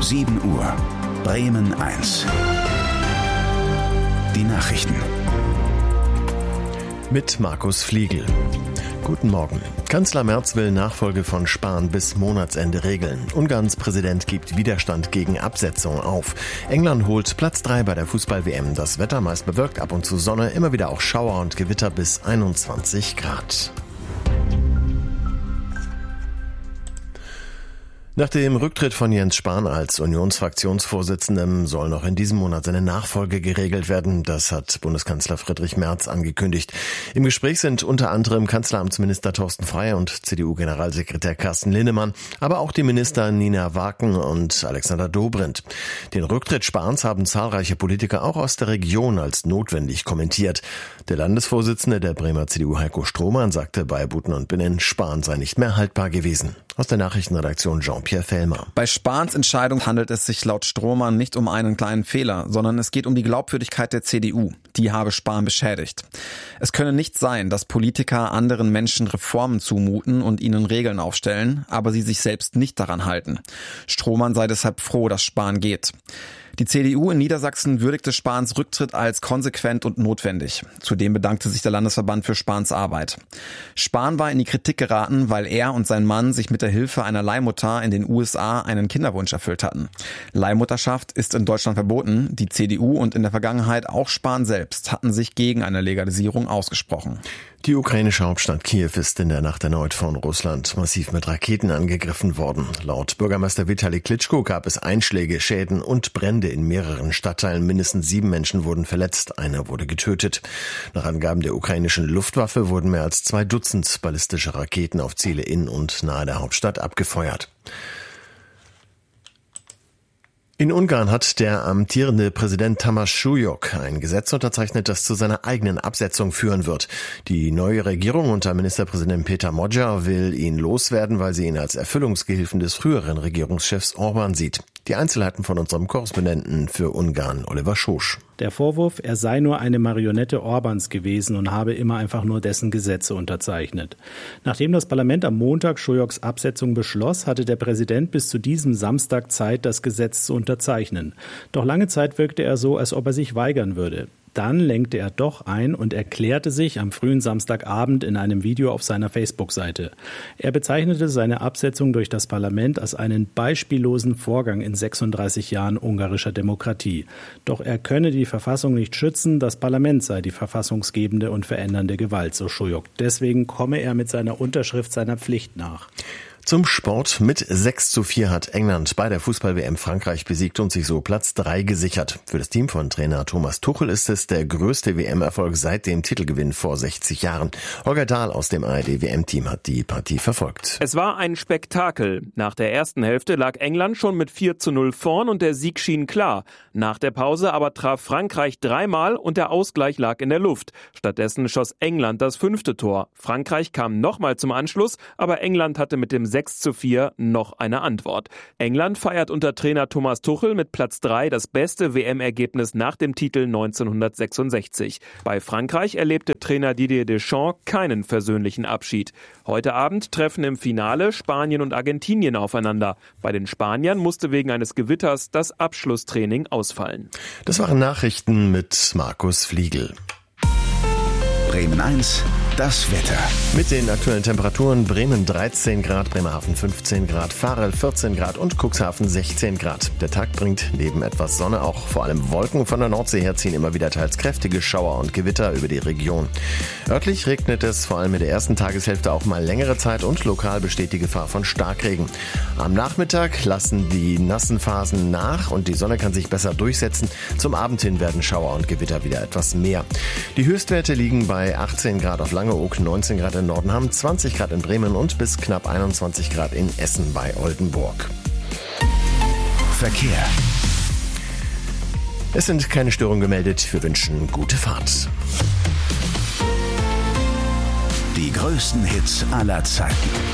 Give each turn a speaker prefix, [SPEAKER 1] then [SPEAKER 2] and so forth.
[SPEAKER 1] 7 Uhr. Bremen 1. Die Nachrichten.
[SPEAKER 2] Mit Markus Fliegel. Guten Morgen. Kanzler Merz will Nachfolge von Spahn bis Monatsende regeln. Ungarns Präsident gibt Widerstand gegen Absetzung auf. England holt Platz 3 bei der Fußball-WM. Das Wetter meist bewölkt, ab und zu Sonne, immer wieder auch Schauer und Gewitter bis 21 Grad. Nach dem Rücktritt von Jens Spahn als Unionsfraktionsvorsitzendem soll noch in diesem Monat seine Nachfolge geregelt werden. Das hat Bundeskanzler Friedrich Merz angekündigt. Im Gespräch sind unter anderem Kanzleramtsminister Thorsten Frey und CDU-Generalsekretär Carsten Linnemann, aber auch die Minister Nina Waken und Alexander Dobrindt. Den Rücktritt Spahns haben zahlreiche Politiker auch aus der Region als notwendig kommentiert. Der Landesvorsitzende der Bremer CDU Heiko Strohmann sagte bei Buten und Binnen, Spahn sei nicht mehr haltbar gewesen. Aus der Nachrichtenredaktion Jean-Pierre Fellmer.
[SPEAKER 3] Bei Spahns Entscheidung handelt es sich laut Strohmann nicht um einen kleinen Fehler, sondern es geht um die Glaubwürdigkeit der CDU. Die habe Spahn beschädigt. Es könne nicht sein, dass Politiker anderen Menschen Reformen zumuten und ihnen Regeln aufstellen, aber sie sich selbst nicht daran halten. Strohmann sei deshalb froh, dass Spahn geht. Die CDU in Niedersachsen würdigte Spahns Rücktritt als konsequent und notwendig. Zudem bedankte sich der Landesverband für Spahns Arbeit. Spahn war in die Kritik geraten, weil er und sein Mann sich mit der Hilfe einer Leihmutter in den USA einen Kinderwunsch erfüllt hatten. Leihmutterschaft ist in Deutschland verboten. Die CDU und in der Vergangenheit auch Spahn selbst hatten sich gegen eine Legalisierung ausgesprochen.
[SPEAKER 2] Die ukrainische Hauptstadt Kiew ist in der Nacht erneut von Russland massiv mit Raketen angegriffen worden. Laut Bürgermeister Vitali Klitschko gab es Einschläge, Schäden und Brände in mehreren Stadtteilen. Mindestens 7 Menschen wurden verletzt, einer wurde getötet. Nach Angaben der ukrainischen Luftwaffe wurden mehr als 2 Dutzend ballistische Raketen auf Ziele in und nahe der Hauptstadt abgefeuert. In Ungarn hat der amtierende Präsident Tamás Súlyog ein Gesetz unterzeichnet, das zu seiner eigenen Absetzung führen wird. Die neue Regierung unter Ministerpräsident Péter Magyar will ihn loswerden, weil sie ihn als Erfüllungsgehilfen des früheren Regierungschefs Orbán sieht. Die Einzelheiten von unserem Korrespondenten für Ungarn, Oliver Schosch.
[SPEAKER 4] Der Vorwurf, er sei nur eine Marionette Orbáns gewesen und habe immer einfach nur dessen Gesetze unterzeichnet. Nachdem das Parlament am Montag Súlyogs Absetzung beschloss, hatte der Präsident bis zu diesem Samstag Zeit, das Gesetz zu unterzeichnen. Doch lange Zeit wirkte er so, als ob er sich weigern würde. Dann lenkte er doch ein und erklärte sich am frühen Samstagabend in einem Video auf seiner Facebook-Seite. Er bezeichnete seine Absetzung durch das Parlament als einen beispiellosen Vorgang in 36 Jahren ungarischer Demokratie. Doch er könne die Verfassung nicht schützen, das Parlament sei die verfassungsgebende und verändernde Gewalt, so Súlyog. Deswegen komme er mit seiner Unterschrift seiner Pflicht nach.
[SPEAKER 2] Zum Sport. Mit 6:4 hat England bei der Fußball-WM Frankreich besiegt und sich so Platz 3 gesichert. Für das Team von Trainer Thomas Tuchel ist es der größte WM-Erfolg seit dem Titelgewinn vor 60 Jahren. Holger Dahl aus dem ARD-WM-Team hat die Partie verfolgt.
[SPEAKER 5] Es war ein Spektakel. Nach der ersten Hälfte lag England schon mit 4:0 vorn und der Sieg schien klar. Nach der Pause aber traf Frankreich 3-mal und der Ausgleich lag in der Luft. Stattdessen schoss England das 5. Tor. Frankreich kam nochmal zum Anschluss, aber England hatte mit dem 6:4 noch eine Antwort. England feiert unter Trainer Thomas Tuchel mit Platz 3 das beste WM-Ergebnis nach dem Titel 1966. Bei Frankreich erlebte Trainer Didier Deschamps keinen versöhnlichen Abschied. Heute Abend treffen im Finale Spanien und Argentinien aufeinander. Bei den Spaniern musste wegen eines Gewitters das Abschlusstraining ausfallen.
[SPEAKER 2] Das waren Nachrichten mit Markus Fliegel.
[SPEAKER 1] Bremen 1, das Wetter.
[SPEAKER 2] Mit den aktuellen Temperaturen: Bremen 13 Grad, Bremerhaven 15 Grad, Varel 14 Grad und Cuxhaven 16 Grad. Der Tag bringt neben etwas Sonne auch vor allem Wolken. Von der Nordsee her ziehen immer wieder teils kräftige Schauer und Gewitter über die Region. Örtlich regnet es vor allem in der ersten Tageshälfte auch mal längere Zeit und lokal besteht die Gefahr von Starkregen. Am Nachmittag lassen die nassen Phasen nach und die Sonne kann sich besser durchsetzen. Zum Abend hin werden Schauer und Gewitter wieder etwas mehr. Die Höchstwerte liegen bei 18 Grad auf Langeoog, 19 Grad in Nordenham, 20 Grad in Bremen und bis knapp 21 Grad in Essen bei Oldenburg.
[SPEAKER 1] Verkehr.
[SPEAKER 2] Es sind keine Störungen gemeldet. Wir wünschen gute Fahrt.
[SPEAKER 1] Die größten Hits aller Zeiten.